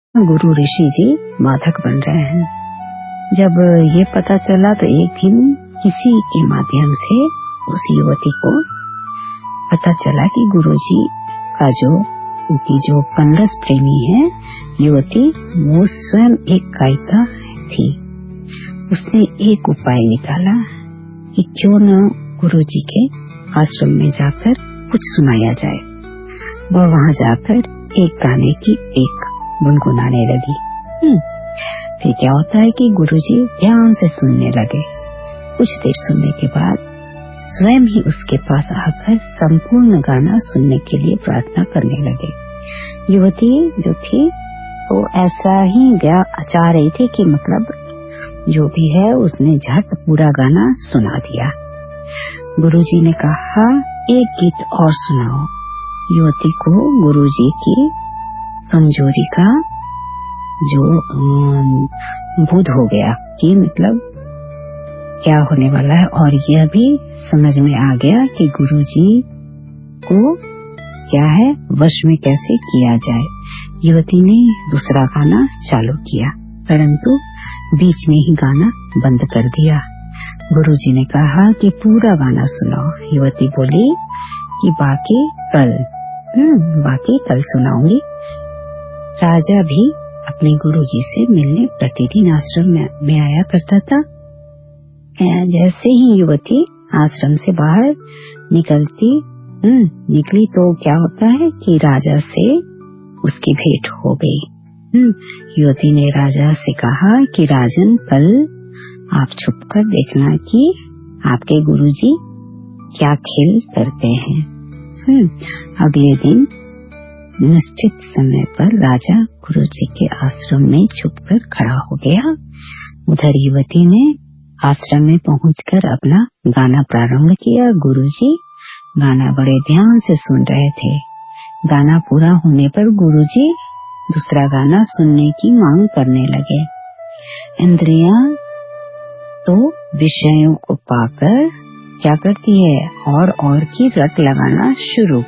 गुरु ऋषि जी बाधक बन रहे हैं। जब ये पता चला तो एक दिन किसी के माध्यम से उस युवती को पता चला कि गुरुजी का उनकी जो कन्नस प्रेमी है युवती, वो स्वयं एक गायिका थी। उसने एक उपाय निकाला कि क्यों न गुरुजी के आश्रम में जाकर कुछ सुनाया जाए। वह वहाँ जाकर एक गाने की एक गुनगुनाने लगी। फिर क्या होता है कि गुरुजी ध्यान से सुनने लगे। कुछ देर सुनने के बाद स्वयं ही उसके पास आकर संपूर्ण गाना सुनने के लिए प्रार्थना करने लगे। युवती जो थी तो ऐसा ही चाह रही थी कि मतलब जो भी है उसने झट पूरा गाना सुना दिया। गुरुजी ने कहा, एक गीत और सुनाओ। युवती को गुरुजी की कमजोरी का जो बोध हो गया कि मतलब क्या होने वाला है, और यह भी समझ में आ गया कि गुरुजी को क्या है वश में कैसे किया जाए। युवती ने दूसरा गाना चालू किया, परंतु बीच में ही गाना बंद कर दिया। गुरुजी ने कहा कि पूरा गाना सुनाओ। युवती बोली कि बाकी कल सुनाऊंगी। राजा भी अपने गुरुजी से मिलने प्रतिदिन आश्रम में आया करता था। जैसे ही युवती आश्रम से बाहर निकली तो क्या होता है कि राजा से उसकी भेंट हो गई। युवती ने राजा से कहा कि राजन, कल आप छुपकर देखना कि आपके गुरुजी क्या खेल करते हैं। अगले दिन निश्चित समय पर राजा गुरुजी के आश्रम में छुपकर खड़ा हो गया। उधर युवती ने आश्रम में पहुंचकर अपना गाना प्रारंभ किया। गुरुजी गाना बड़े ध्यान से सुन रहे थे। गाना पूरा होने पर गुरुजी दूसरा गाना सुनने की मांग करने लगे। इंद्रियां तो विषयों को पाकर क्या करती है, और की रट लगाना शुरू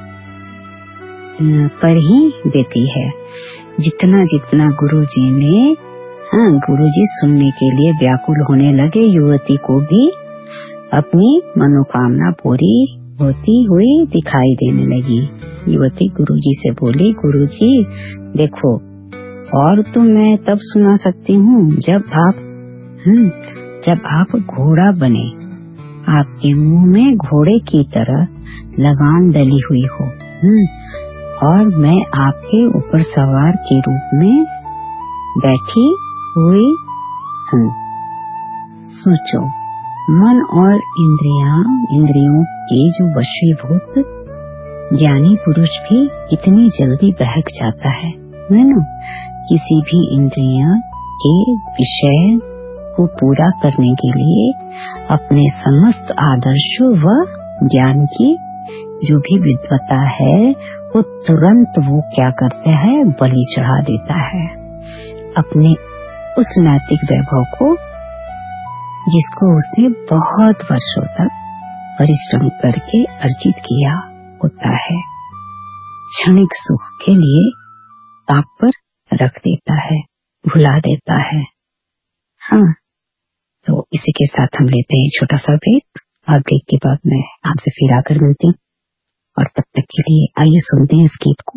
कर ही देती है। जितना गुरुजी ने गुरुजी सुनने के लिए व्याकुल होने लगे। युवती को भी अपनी मनोकामना पूरी होती हुई दिखाई देने लगी। युवती गुरुजी से बोली, गुरुजी देखो, और तो मैं तब सुना सकती हूँ जब आप घोड़ा बने, आपके मुंह में घोड़े की तरह लगाम डली हुई हो, और मैं आपके ऊपर सवार के रूप में बैठी हुई हूँ। सोचो, मन और इंद्रियों के जो वशीभूत ज्ञानी पुरुष भी कितनी जल्दी बहक जाता है ना। किसी भी इंद्रिया के विषय को पूरा करने के लिए अपने समस्त आदर्शों व ज्ञान की जो भी विद्वता है वो तुरंत वो क्या करता है, बलि चढ़ा देता है अपने उस नैतिक वैभव को जिसको उसने बहुत वर्षों तक परिश्रम करके अर्जित किया होता है। क्षणिक सुख के लिए ताक पर रख देता है, भुला देता है। तो इसी के साथ हम लेते हैं छोटा सा ब्रेक, और ब्रेक के बाद मैं आपसे फिर आकर मिलती हूँ। और तब तक के लिए आइए सुनते हैं इस गीत को।